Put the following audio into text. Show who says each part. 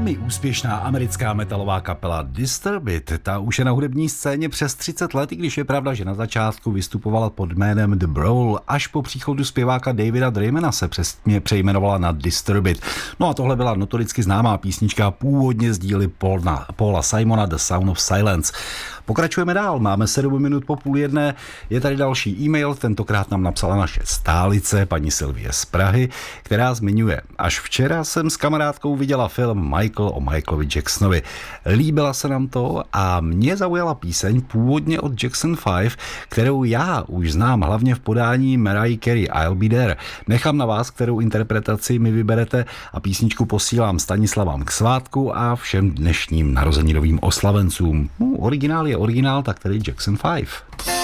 Speaker 1: Velmi úspěšná americká metalová kapela Disturbed, ta už je na hudební scéně přes 30 let, i když je pravda, že na začátku vystupovala pod jménem The Brawl, až po příchodu zpěváka Davida Draymana se přesně přejmenovala na Disturbed. No a tohle byla notoricky známá písnička původně z díly Paula Simona The Sound of Silence. Pokračujeme dál, máme 7 minut po 12:30, je tady další e-mail, tentokrát nám napsala naše stálice, paní Sylvie z Prahy, která zmiňuje: až včera jsem s kamarádkou viděla film Michael o Michaelovi Jacksonovi. Líbila se nám to a mě zaujala píseň původně od Jackson 5, kterou já už znám hlavně v podání Mariah Carey, I'll Be There. Nechám na vás, kterou interpretaci mi vyberete, a písničku posílám Stanislavám k svátku a všem dnešním narozeninovým oslavencům. Originál je originál, tak tedy Jackson 5.